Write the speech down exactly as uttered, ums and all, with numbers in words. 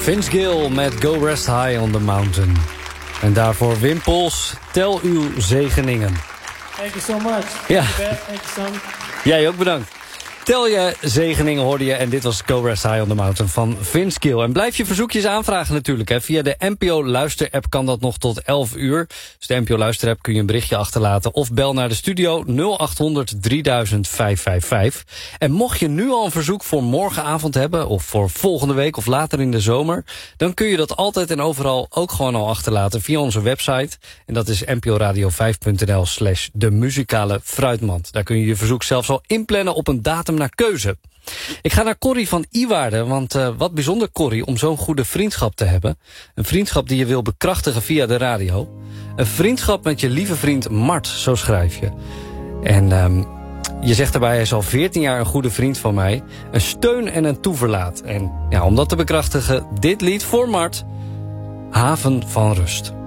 Vince Gill met Go Rest High on the Mountain. En daarvoor Wim Pols, tel uw zegeningen. Thank you so much. Ja. Thank you, Sam. Jij ook bedankt. Tel je zegeningen hoorde je en dit was Go Rest High on the Mountain van Vince Gill. En blijf je verzoekjes aanvragen natuurlijk. Hè. Via de N P O Luister-app kan dat nog tot elf uur. Dus de N P O Luister-app kun je een berichtje achterlaten. Of bel naar de studio nul acht honderd drieduizend vijfhonderdvijfenvijftig. En mocht je nu al een verzoek voor morgenavond hebben, of voor volgende week of later in de zomer, dan kun je dat altijd en overal ook gewoon al achterlaten via onze website. En dat is nporadio vijf punt n l slash de muzikale fruitmand. Daar kun je je verzoek zelfs al inplannen op een datum naar keuze. Ik ga naar Corrie van Iwaarden, want uh, wat bijzonder Corrie om zo'n goede vriendschap te hebben. Een vriendschap die je wil bekrachtigen via de radio. Een vriendschap met je lieve vriend Mart, zo schrijf je. En um, je zegt daarbij, hij is al veertien jaar een goede vriend van mij. Een steun en een toeverlaat. En ja, om dat te bekrachtigen, dit lied voor Mart, Haven van Rust.